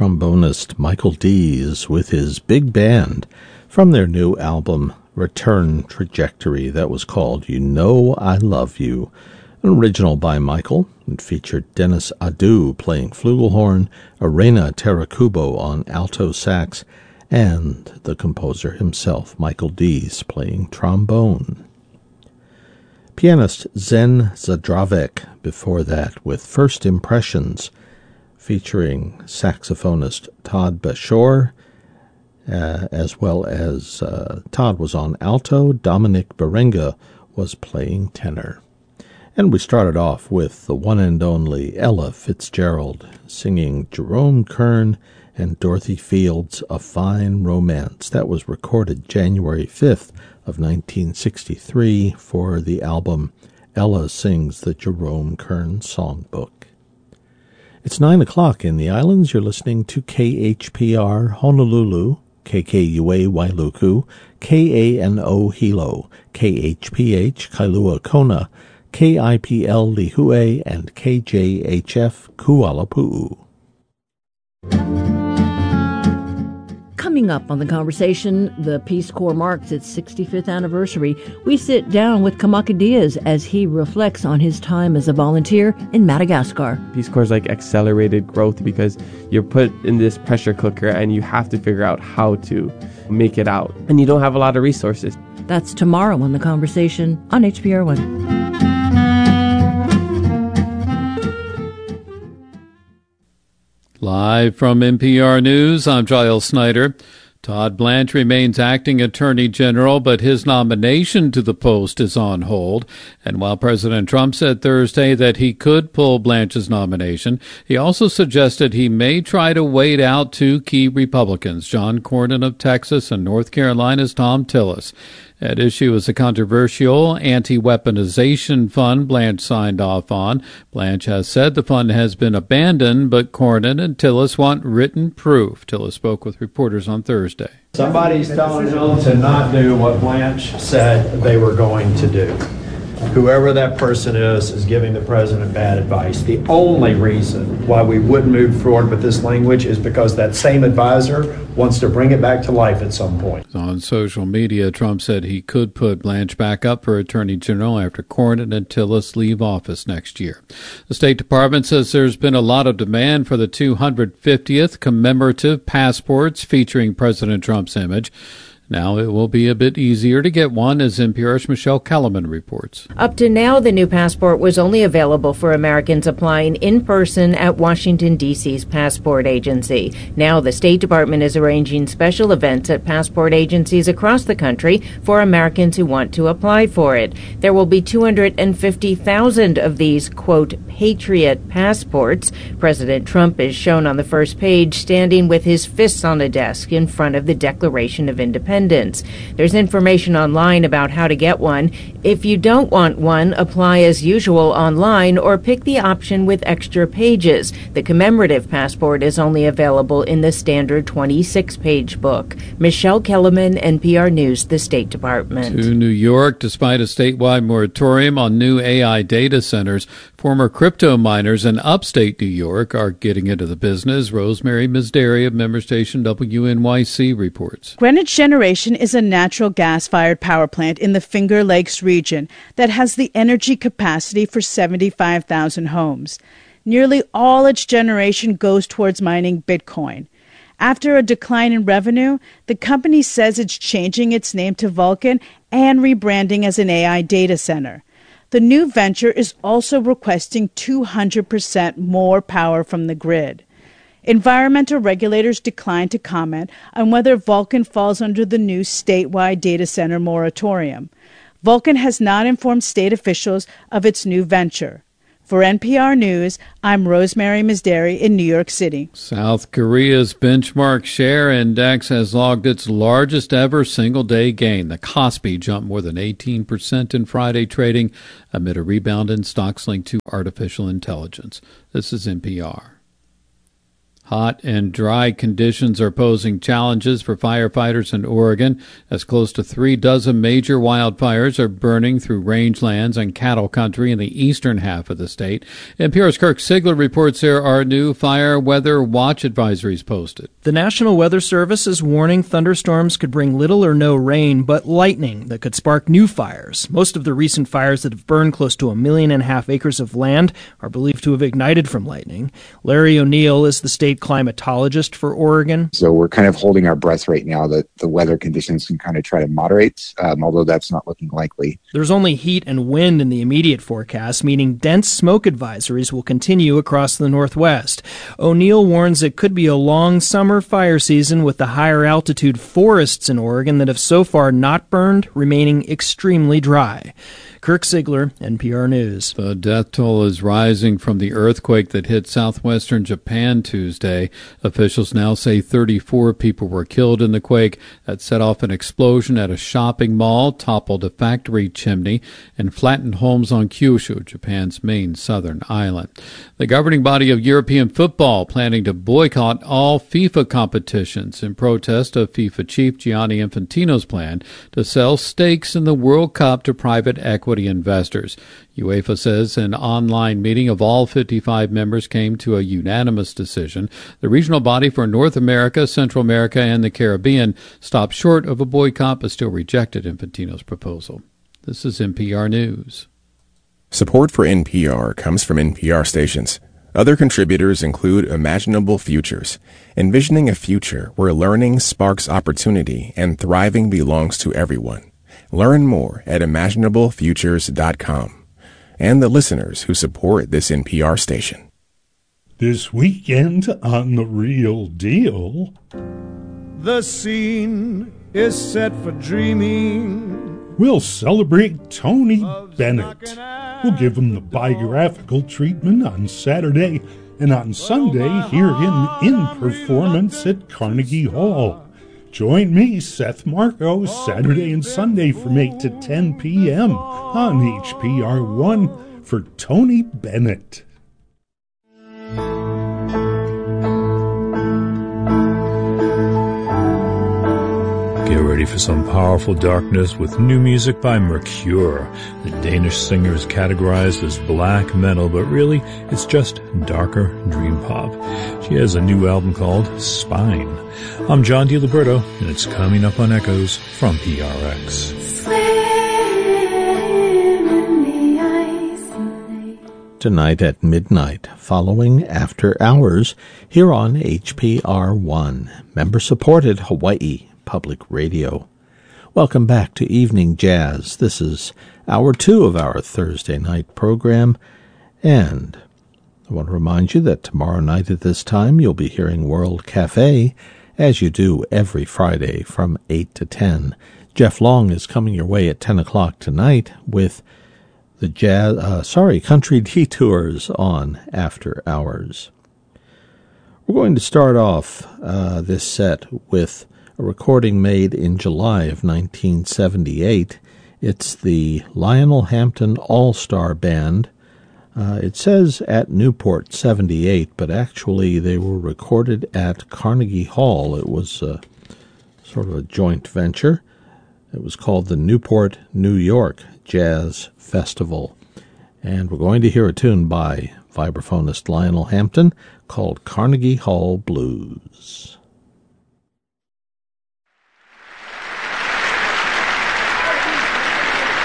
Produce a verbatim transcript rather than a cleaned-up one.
trombonist Michael Dees with his big band from their new album Return Trajectory that was called You Know I Love You. An original by Michael. It featured Dennis Adu playing flugelhorn, Arena Terakubo on alto sax, and the composer himself, Michael Dees, playing trombone. Pianist Zen Zadravek before that with First Impressions, featuring saxophonist Todd Bashore, uh, as well as uh, Todd was on alto, Dominic Berenga was playing tenor. And we started off with the one and only Ella Fitzgerald singing Jerome Kern and Dorothy Fields' A Fine Romance. That was recorded January fifth of nineteen sixty-three for the album Ella Sings the Jerome Kern Songbook. It's nine o'clock in the islands. You're listening to K H P R Honolulu, K K U A Wailuku, K A N O Hilo, K H P H Kailua Kona, K I P L Lihue, and K J H F Kuala Pu'u. Coming up on The Conversation, the Peace Corps marks its sixty-fifth anniversary. We sit down with Kamaka Diaz as he reflects on his time as a volunteer in Madagascar. Peace Corps is like accelerated growth because you're put in this pressure cooker and you have to figure out how to make it out. And you don't have a lot of resources. That's tomorrow on The Conversation on H P R one. Live from N P R News, I'm Giles Snyder. Todd Blanche remains acting Attorney General, but his nomination to the post is on hold. And while President Trump said Thursday that he could pull Blanche's nomination, he also suggested he may try to wait out two key Republicans, John Cornyn of Texas and North Carolina's Thom Tillis. At issue is a controversial anti-weaponization fund Blanche signed off on. Blanche has said the fund has been abandoned, but Cornyn and Tillis want written proof. Tillis spoke with reporters on Thursday. Somebody's telling them to not do what Blanche said they were going to do. Whoever that person is is giving the president bad advice. The only reason why we wouldn't move forward with this language is because that same advisor wants to bring it back to life at some point. On social media, Trump said he could put Blanche back up for Attorney General after Cornyn and Tillis leave office next year. The State Department says there's been a lot of demand for the two hundred fiftieth commemorative passports featuring President Trump's image. Now it will be a bit easier to get one, as N P R's Michelle Kellerman reports. Up to now, the new passport was only available for Americans applying in person at Washington, D C's passport agency. Now the State Department is arranging special events at passport agencies across the country for Americans who want to apply for it. There will be two hundred fifty thousand of these, quote, Patriot passports. President Trump is shown on the first page standing with his fists on a desk in front of the Declaration of Independence. There's information online about how to get one. If you don't want one, apply as usual online or pick the option with extra pages. The commemorative passport is only available in the standard twenty-six page book. Michelle Kellerman, N P R News, the State Department. To New York, despite a statewide moratorium on new A I data centers, former crypto miners in upstate New York are getting into the business. Rosemary Misdary of member station W N Y C reports. Greenwich Generation is a natural gas-fired power plant in the Finger Lakes region that has the energy capacity for seventy-five thousand homes. Nearly all its generation goes towards mining Bitcoin. After a decline in revenue, the company says it's changing its name to Vulcan and rebranding as an A I data center. The new venture is also requesting two hundred percent more power from the grid. Environmental regulators declined to comment on whether Vulcan falls under the new statewide data center moratorium. Vulcan has not informed state officials of its new venture. For N P R News, I'm Rosemary Misdary in New York City. South Korea's benchmark share index has logged its largest ever single-day gain. The Kospi jumped more than eighteen percent in Friday trading amid a rebound in stocks linked to artificial intelligence. This is N P R. Hot and dry conditions are posing challenges for firefighters in Oregon, as close to three dozen major wildfires are burning through rangelands and cattle country in the eastern half of the state. N P R's Kirk Sigler reports there are new fire weather watch advisories posted. The National Weather Service is warning thunderstorms could bring little or no rain, but lightning that could spark new fires. Most of the recent fires that have burned close to a million and a half acres of land are believed to have ignited from lightning. Larry O'Neill is the state climatologist for Oregon. So we're kind of holding our breath right now that the weather conditions can kind of try to moderate, um, although that's not looking likely. There's only heat and wind in the immediate forecast, meaning dense smoke advisories will continue across the Northwest. O'Neill warns it could be a long summer fire season with the higher altitude forests in Oregon that have so far not burned remaining extremely dry. Kirk Sigler, N P R News. The death toll is rising from the earthquake that hit southwestern Japan Tuesday. Officials now say thirty-four people were killed in the quake that set off an explosion at a shopping mall, toppled a factory chimney, and flattened homes on Kyushu, Japan's main southern island. The governing body of European football planning to boycott all FIFA competitions in protest of FIFA chief Gianni Infantino's plan to sell stakes in the World Cup to private equity investors. UEFA says an online meeting of all fifty-five members came to a unanimous decision. The regional body for North America, Central America, and the Caribbean stopped short of a boycott but still rejected Infantino's proposal. This is N P R News. Support for N P R comes from N P R stations. Other contributors include Imaginable Futures, envisioning a future where learning sparks opportunity and thriving belongs to everyone. Learn more at imaginable futures dot com. And the listeners who support this N P R station. This weekend on The Real Deal, the scene is set for dreaming. We'll celebrate Tony Bennett. We'll give him the biographical treatment on Saturday, and on Sunday hear him in performance at Carnegie Hall. Join me, Seth Marco, Saturday and Sunday from eight to ten p.m. on H P R one for Tony Bennett. Get ready for some powerful darkness with new music by Mercure. The Danish singer is categorized as black metal, but really it's just darker dream pop. She has a new album called Spine. I'm John DiLiberto, and it's coming up on Echoes from P R X. Tonight at midnight, following After Hours, here on H P R one, member-supported Hawaii Public Radio. Welcome back to Evening Jazz. This is hour two of our Thursday night program, and I want to remind you that tomorrow night at this time you'll be hearing World Cafe, as you do every Friday from eight to ten. Jeff Long is coming your way at ten o'clock tonight with the jazz, uh, sorry, Country Detours on After Hours. We're going to start off uh, this set with a recording made in July of nineteen seventy-eight. It's the Lionel Hampton All-Star Band. Uh, it says at Newport seventy-eight, but actually they were recorded at Carnegie Hall. It was uh, sort of a joint venture. It was called the Newport, New York Jazz Festival. And we're going to hear a tune by vibraphonist Lionel Hampton called Carnegie Hall Blues.